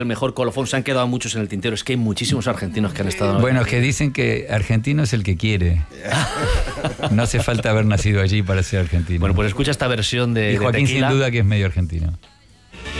el mejor colofón, se han quedado muchos en el tintero. Es que hay muchísimos argentinos que han estado... Bueno, es que dicen que argentino es el que quiere. No hace falta haber nacido allí para ser argentino. Bueno, pues escucha esta versión de y Joaquín Tequila. sin duda que es medio argentino.